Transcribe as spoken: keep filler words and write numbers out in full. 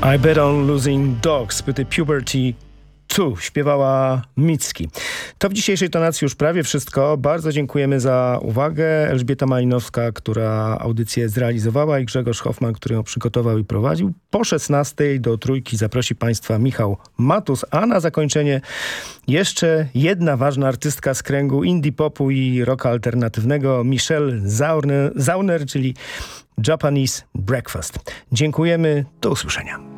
I Bet on Losing Dogs, płyty Puberty two śpiewała Mitski. To w dzisiejszej tonacji już prawie wszystko. Bardzo dziękujemy za uwagę. Elżbieta Malinowska, która audycję zrealizowała, i Grzegorz Hoffman, który ją przygotował i prowadził. Po szesnastej do Trójki zaprosi Państwa Michał Matus, a na zakończenie jeszcze jedna ważna artystka z kręgu indie popu i rocka alternatywnego, Michelle Zauner, Zauner, czyli Japanese Breakfast. Dziękujemy, do usłyszenia.